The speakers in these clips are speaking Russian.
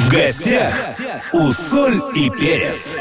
В гостях у Соль и Перец.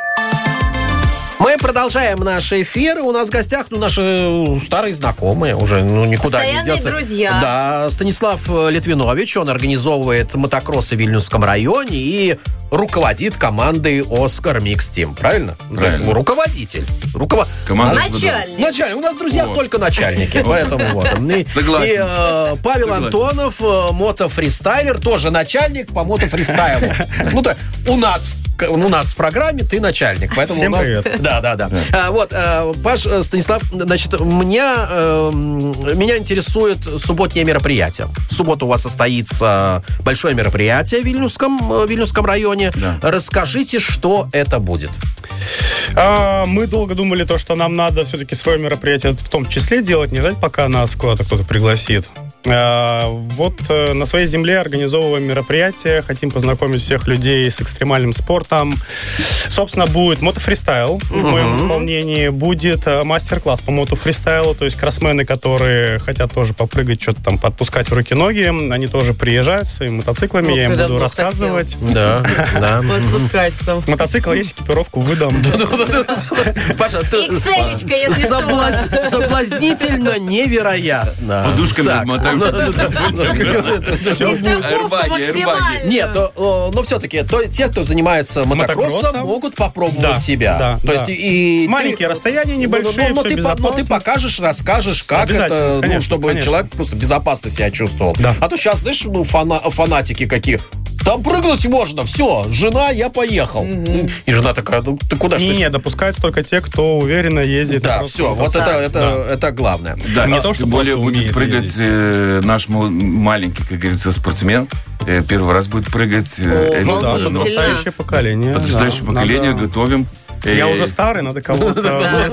Мы продолжаем наш эфир. У нас в гостях наши старые знакомые уже, никуда не деться. Постоянные друзья. Да, Станислав Литвинович, он организовывает мотокроссы в Вильнюсском районе и руководит командой Оскар Микс Тим. Правильно? Правильно. Руководитель. Начальник. У нас друзья только начальники, поэтому вот. Согласен. И Павел Антонов, мотофристайлер, тоже начальник по мотофристайлу. У нас в программе ты начальник, поэтому Всем привет. Да. Вот, Паш, Станислав, значит, меня интересует субботнее мероприятие. В субботу у вас состоится большое мероприятие в Вильнюсском районе. Да. Расскажите, что это будет. Мы долго думали, что нам надо все-таки свое мероприятие в том числе делать, не ждать, пока нас куда-то кто-то пригласит. Вот на своей земле организовываем мероприятие, хотим познакомить всех людей с экстремальным спортом. Собственно, будет мотофристайл в моем исполнении, будет мастер-класс по мотофристайлу, то есть кроссмены, которые хотят тоже попрыгать, что-то там подпускать в руки-ноги, они тоже приезжают с своими мотоциклами, я им буду рассказывать. Да. Подпускать там. Мотоцикл есть, экипировку выдам. Паша, ты Икселечка, если что. Соблазнительно невероятно. Подушками обмотаем. Страховка максимальная. Нет, но все-таки те, кто занимается мотокроссом, могут попробовать себя. То есть и маленькие расстояния, небольшие, все безопасно. Но ты покажешь, расскажешь, как это, чтобы человек просто безопасно себя чувствовал. А то сейчас, знаешь, фанатики какие. Там прыгнуть можно, все, жена, я поехал. И жена такая, ты куда? Не, допускаются только те, кто уверенно ездит. Да, все, вот это главное. Да, не то, что тем более будет прыгать наш маленький, как говорится, спортсмен. Первый раз будет прыгать. Подрастающее поколение. Подрастающее поколение, готовим. Я уже старый, надо кого-то...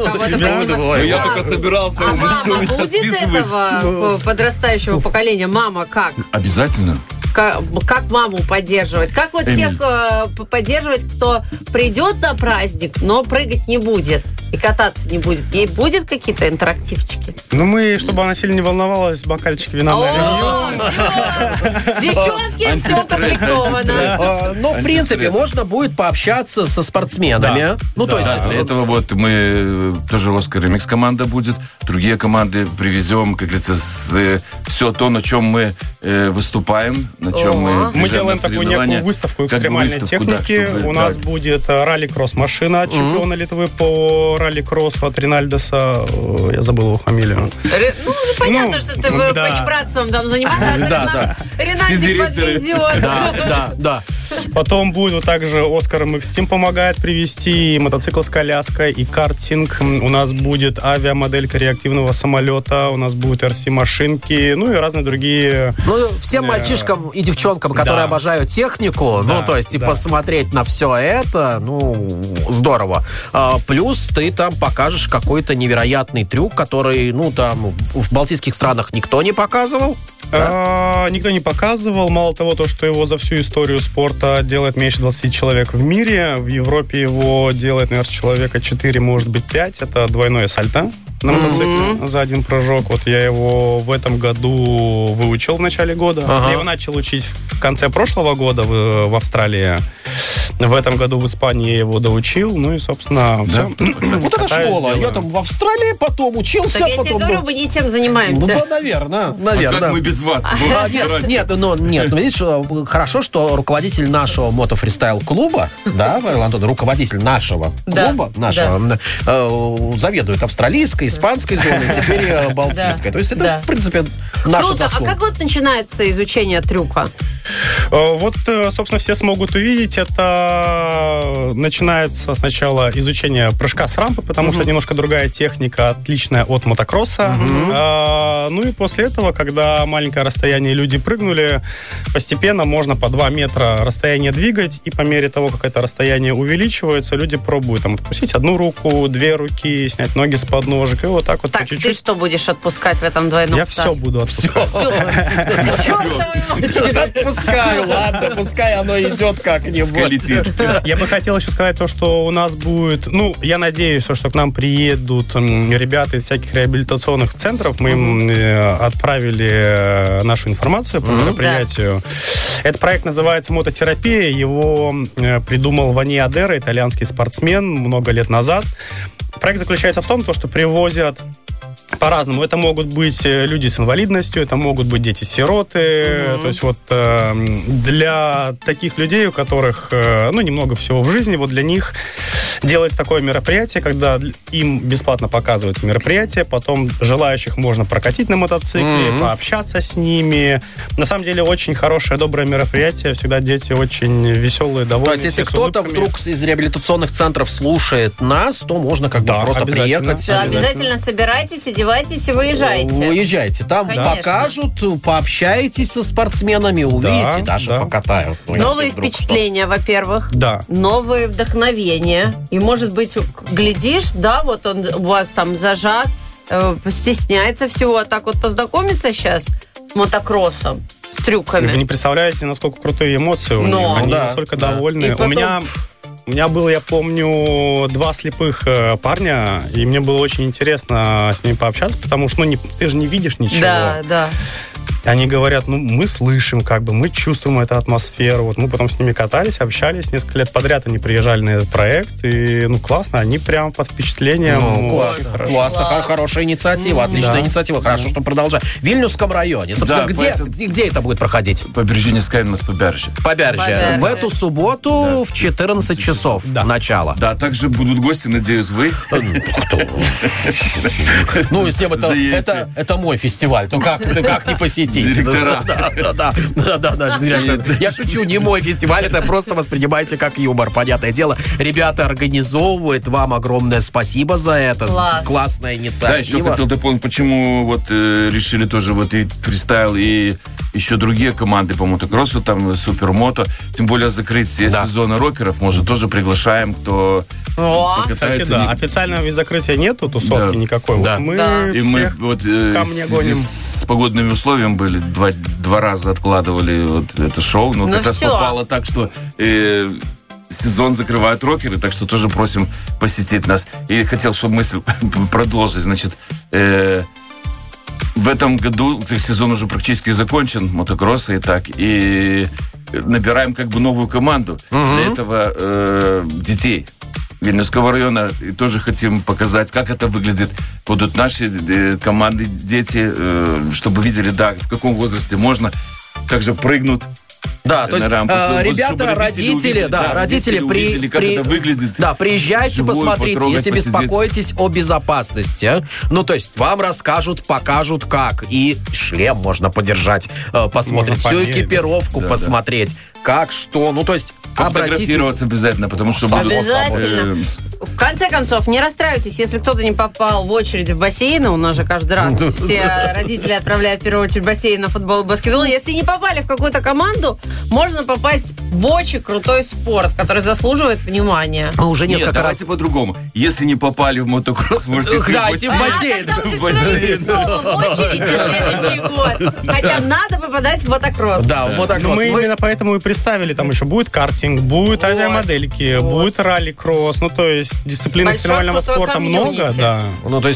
Я только собирался. А мама будет этого подрастающего поколения? Мама как? Обязательно. Как маму поддерживать? Как вот тех поддерживать, кто придет на праздник, но прыгать не будет и кататься не будет? Ей будет какие-то интерактивчики? Мы, чтобы она сильно не волновалась, бокальчик вина нальем. Девчонки, все комплектовано. Но, в принципе, можно будет пообщаться со спортсменами. То есть для этого вот мы тоже Оскар Микс команда будет, другие команды привезем, как говорится, все то, на чем мы выступаем, на чем мы делаем такую некую выставку экстремальной техники. У нас будет ралли-кросс машина от чемпиона Литвы по ралли-кроссу от Ринальдеса. Я забыл его фамилию. Понятно, что ты по небратцам там занимаешься. Ринальдик подвезет. Да. Потом будет также Оскар Микс Тим помогает привезти и мотоцикл с коляской, и картинг. У нас будет авиамоделька реактивного самолета, у нас будут RC-машинки, и разные другие... Всем мальчишкам и девчонкам, которые обожают технику, то есть и посмотреть на все это, здорово. Плюс ты там покажешь какой-то невероятный трюк, который, там в балтийских странах никто не показывал. Никто не показывал. Мало того, что его за всю историю спорта делает меньше 20 человек в мире. В Европе его делает, наверное, человека 4, может быть, 5. Это двойное сальто на мотоцикле за один прыжок. Вот я его в этом году выучил в начале года. Я его начал учить в конце прошлого года в Австралии. В этом году в Испании я его доучил. И, собственно, все. Вот это школа. Я там в Австралии потом учился. Так я тебе говорю, мы не тем занимаемся. Наверное. А как мы без вас? Нет, видишь, хорошо, что руководитель нашего мотофристайл-клуба, Павел Антонов, руководитель нашего клуба, заведует австралийской, испанской зоной, теперь балтийской. То есть это, в принципе, наша заслуга. А как вот начинается изучение трюка? Вот, собственно, все смогут увидеть. Это начинается сначала изучение прыжка с рампы, потому что немножко другая техника, отличная от мотокросса. И после этого, когда маленькое расстояние люди прыгнули, постепенно можно по 2 метра расстояние двигать, и по мере того, как это расстояние увеличивается, люди пробуют отпустить одну руку, 2 руки, снять ноги с подножек, и вот так вот по чуть-чуть. Ты что будешь отпускать в этом двойном Я все буду отпускать. Все. пускай оно идет как-нибудь. Я бы хотел еще сказать то, что у нас будет... Ну, я надеюсь, что к нам приедут ребята из всяких реабилитационных центров. Мы им отправили нашу информацию по мероприятию. Этот проект называется «Мототерапия». Его придумал Вани Адера, итальянский спортсмен, много лет назад. Проект заключается в том, что привозят по-разному. Это могут быть люди с инвалидностью, это могут быть дети-сироты. То есть вот для таких людей, у которых, немного всего в жизни, вот для них делается такое мероприятие, когда им бесплатно показывается мероприятие, потом желающих можно прокатить на мотоцикле, пообщаться с ними. На самом деле очень хорошее, доброе мероприятие. Всегда дети очень веселые, довольные. То есть если кто-то вдруг из реабилитационных центров слушает нас, то можно просто приехать. Да, обязательно собирайтесь, одевайтесь и выезжайте. Уезжайте. Там покажут, пообщаетесь со спортсменами, увидите, даже покатают. Новые впечатления, во-первых. Да. Новые вдохновения. И, может быть, глядишь, вот он у вас там зажат, стесняется всего. А так вот познакомиться сейчас с мотокроссом, с трюками. Вы не представляете, насколько крутые эмоции у них. Они настолько довольны. Потом... У меня было, я помню, 2 слепых парня, и мне было очень интересно с ними пообщаться, потому что ты же не видишь ничего. Да. Они говорят, мы слышим, мы чувствуем эту атмосферу. Вот мы потом с ними катались, общались. Несколько лет подряд они приезжали на этот проект. И, классно. Они прям под впечатлением. Классно. Хорошая инициатива. Отличная инициатива. Хорошо, что продолжаем. В Вильнюсском районе. Собственно, где это будет проходить? Побережье Скайнас, Побережье. В эту субботу в 14 часов начало. Да, также будут гости, надеюсь, вы. Если это мой фестиваль, то как не посетить? Директора. Да. Я шучу, не мой фестиваль, это просто воспринимайте как юмор, понятное дело. Ребята организовывают, вам огромное спасибо за это. Классная инициатива. Да, еще хотел дополнить, почему решили тоже и фристайл, и еще другие команды по мотокроссу, там Супермото, тем более закрытие сезона рокеров, может, тоже приглашаем, кто кстати, официального закрытия нету, тусовки никакой. Мы камни гоним. С погодными условиями были, два раза откладывали это шоу, но как раз попало так, что сезон закрывают рокеры, так что тоже просим посетить нас. И хотел, чтобы мысль продолжить. Значит, в этом году сезон уже практически закончен, мотокросса и так, и набираем новую команду. Для этого детей Вильнюсского района, и тоже хотим показать, как это выглядит. Будут наши команды, дети, чтобы видели, в каком возрасте можно, как же прыгнут. Да, то есть ребята, родители увидели, как это выглядит. Да, приезжайте, посмотрите, если беспокоитесь о безопасности. То есть вам расскажут, покажут как. И шлем можно подержать, посмотреть, всю экипировку посмотреть. Как, что, то есть фотографироваться обязательно, потому что будут... Обязательно. В конце концов, не расстраивайтесь, если кто-то не попал в очередь в бассейн, у нас же каждый раз все родители отправляют в первую очередь в бассейн на футбол и баскетбол. Если не попали в какую-то команду, можно попасть в очень крутой спорт, который заслуживает внимания. Мы уже несколько раз... давайте по-другому. Если не попали в мотокросс, можете идти в бассейн. Тогда вы в очередь на следующий год. Хотя надо попадать в мотокросс. Да, в мотокросс. Мы именно поэтому и представили, там еще будет картинг, будет авиамодельки, будет ралли-кросс, то есть дисциплин экстремального спорта много, да. То есть